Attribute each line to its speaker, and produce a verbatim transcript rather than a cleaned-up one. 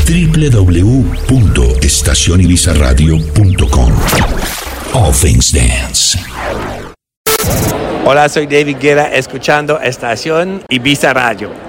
Speaker 1: w w w punto estación ibiza radio punto com. All Things Dance.
Speaker 2: Hola, soy David Guerra, escuchando Estación Ibiza Radio.